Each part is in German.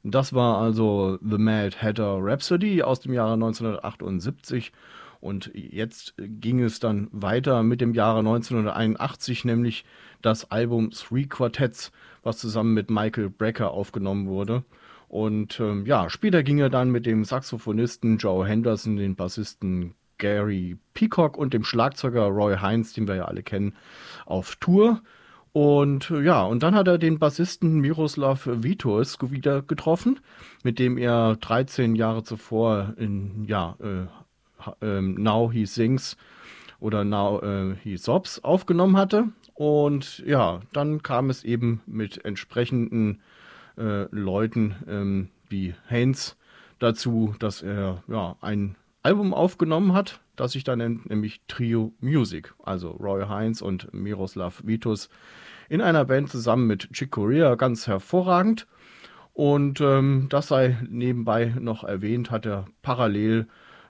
Das war also The Mad Hatter Rhapsody aus dem Jahre 1978. Und jetzt ging es dann weiter mit dem Jahre 1981, nämlich das Album Three Quartets, was zusammen mit Michael Brecker aufgenommen wurde. Und ja, später ging er dann mit dem Saxophonisten Joe Henderson, den Bassisten Gary Peacock und dem Schlagzeuger Roy Haynes, den wir ja alle kennen, auf Tour. Und ja, und dann hat er den Bassisten Miroslav Vitous wieder getroffen, mit dem er 13 Jahre zuvor in Now He Sings oder Now He Sobs aufgenommen hatte. Und ja, dann kam es eben mit entsprechenden Leuten wie Haynes dazu, dass er ja ein Album aufgenommen hat, das sich dann nennt, nämlich Trio Music. Also Roy Haynes und Miroslav Vitous in einer Band zusammen mit Chick Corea, ganz hervorragend. Und das sei nebenbei noch erwähnt, hat er parallel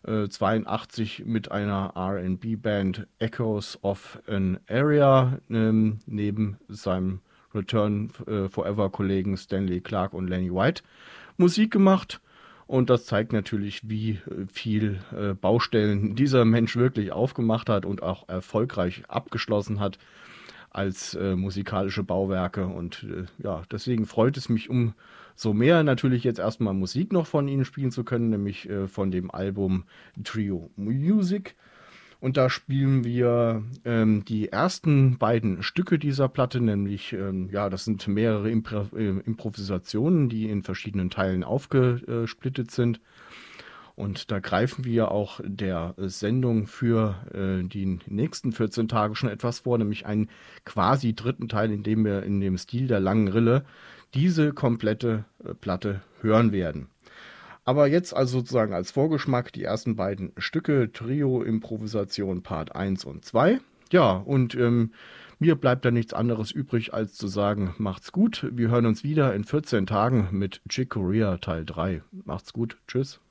82 mit einer R&B-Band Echoes of an Area neben seinem Return Forever-Kollegen Stanley Clarke und Lenny White Musik gemacht. Und das zeigt natürlich, wie viel Baustellen dieser Mensch wirklich aufgemacht hat und auch erfolgreich abgeschlossen hat als musikalische Bauwerke. Und ja, deswegen freut es mich umso mehr, natürlich jetzt erstmal Musik noch von Ihnen spielen zu können, nämlich von dem Album Trio Music. Und da spielen wir die ersten beiden Stücke dieser Platte, nämlich, ja, das sind mehrere Improvisationen, die in verschiedenen Teilen aufgesplittet sind. Und da greifen wir auch der Sendung für die nächsten 14 Tage schon etwas vor, nämlich einen quasi dritten Teil, in dem wir in dem Stil der langen Rille diese komplette Platte hören werden. Aber jetzt also sozusagen als Vorgeschmack die ersten beiden Stücke, Trio Improvisation Part 1 und 2. Ja, und mir bleibt da nichts anderes übrig, als zu sagen, macht's gut. Wir hören uns wieder in 14 Tagen mit Chick Corea Teil 3. Macht's gut. Tschüss.